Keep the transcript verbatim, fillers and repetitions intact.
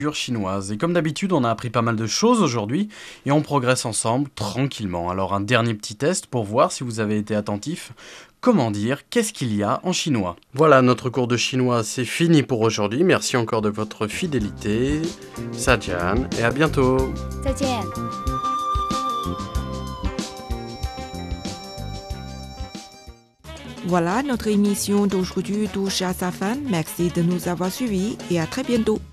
chinoise. Et comme d'habitude, on a appris pas mal de choses aujourd'hui et on progresse ensemble tranquillement. Alors un dernier petit test pour voir si vous avez été attentif. Comment dire qu'est-ce qu'il y a en chinois? Voilà, notre cours de chinois c'est fini pour aujourd'hui. Merci encore de votre fidélité. Sajian et à bientôt. 再见。 Voilà, notre émission d'aujourd'hui touche à sa fin. Merci de nous avoir suivis et à très bientôt.